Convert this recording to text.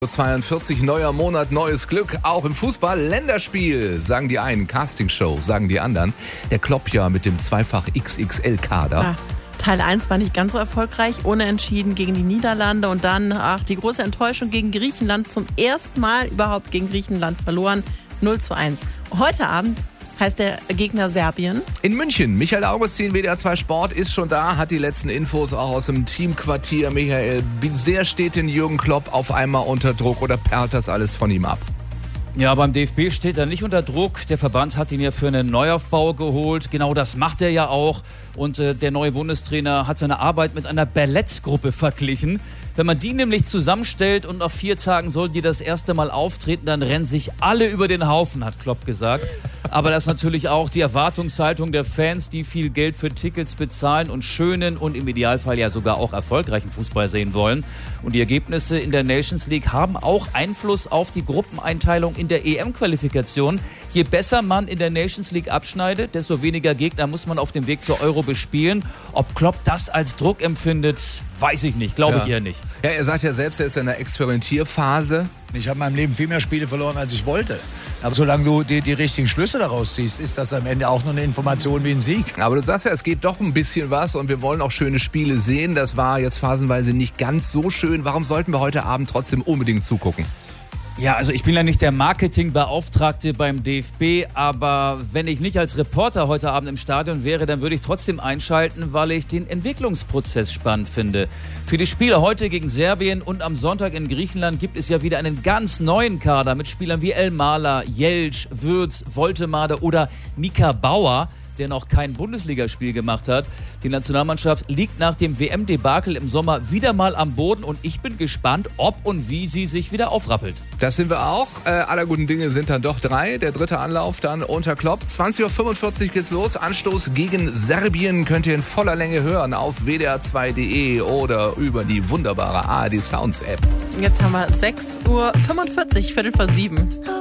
42, neuer Monat, neues Glück, auch im Fußball. Länderspiel, sagen die einen, Castingshow, sagen die anderen. Der Klopp ja mit dem zweifach XXL-Kader. Ja, Teil 1 war nicht ganz so erfolgreich, unentschieden gegen die Niederlande und dann die große Enttäuschung gegen Griechenland, zum ersten Mal überhaupt gegen Griechenland verloren, 0:1. Heute Abend heißt der Gegner Serbien. In München, Michael Augustin, WDR 2 Sport, ist schon da, hat die letzten Infos auch aus dem Teamquartier. Michael, wie sehr steht denn Jürgen Klopp auf einmal unter Druck oder perlt das alles von ihm ab? Ja, beim DFB steht er nicht unter Druck. Der Verband hat ihn ja für einen Neuaufbau geholt. Genau das macht er ja auch. Und der neue Bundestrainer hat seine Arbeit mit einer Ballettgruppe verglichen. Wenn man die nämlich zusammenstellt und nach 4 Tagen sollen die das erste Mal auftreten, dann rennen sich alle über den Haufen, hat Klopp gesagt. Aber das ist natürlich auch die Erwartungshaltung der Fans, die viel Geld für Tickets bezahlen und schönen und im Idealfall ja sogar auch erfolgreichen Fußball sehen wollen. Und die Ergebnisse in der Nations League haben auch Einfluss auf die Gruppeneinteilung in der EM-Qualifikation. Je besser man in der Nations League abschneidet, desto weniger Gegner muss man auf dem Weg zur Euro bespielen. Ob Klopp das als Druck empfindet, weiß ich nicht, glaube ich eher nicht. Ja, er sagt ja selbst, er ist in einer Experimentierphase. Ich habe in meinem Leben viel mehr Spiele verloren, als ich wollte. Aber solange du die richtigen Schlüsse daraus ziehst, ist das am Ende auch nur eine Information wie ein Sieg. Aber du sagst ja, es geht doch ein bisschen was und wir wollen auch schöne Spiele sehen. Das war jetzt phasenweise nicht ganz so schön. Warum sollten wir heute Abend trotzdem unbedingt zugucken? Ja, also ich bin ja nicht der Marketingbeauftragte beim DFB, aber wenn ich nicht als Reporter heute Abend im Stadion wäre, dann würde ich trotzdem einschalten, weil ich den Entwicklungsprozess spannend finde. Für die Spiele heute gegen Serbien und am Sonntag in Griechenland gibt es ja wieder einen ganz neuen Kader mit Spielern wie Elmalah, Jeltsch, Würz, Woltemade oder Mika Bauer, der noch kein Bundesligaspiel gemacht hat. Die Nationalmannschaft liegt nach dem WM-Debakel im Sommer wieder mal am Boden und ich bin gespannt, ob und wie sie sich wieder aufrappelt. Das sind wir auch. Aller guten Dinge sind dann doch 3. Der 3. Anlauf dann unter Klopp. 20.45 Uhr geht's los. Anstoß gegen Serbien könnt ihr in voller Länge hören auf wdr2.de oder über die wunderbare ARD Sounds App. Jetzt haben wir 6:45 Uhr, 7:15.